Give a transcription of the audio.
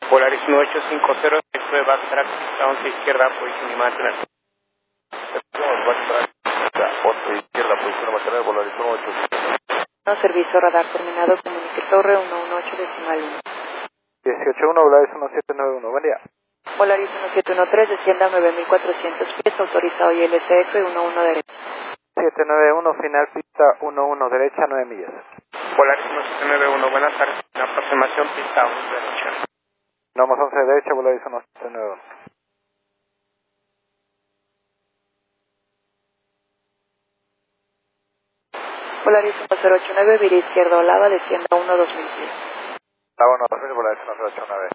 Polaris 1850, esto de backtrack, pista 11 izquierda, posición y mantener. 11 izquierda, posición y mantener, Polaris 1850. Servicio radar terminado, comunique torre 118 decimal 1. 181, Polaris 1791, buen día. Polaris 1713, descienda a 9400 pies, autorizado ILCF 11 derecha. 791, final pista 11 derecha, 9 millas. Polaris 1791, buenas tardes, aproximación pista 11 derecha. Vamos 11 derecha, Polaris 1791. Polaris 1089, vía izquierda Olava, descienda 2000 pies. Bueno, 2000, Polaris 1089.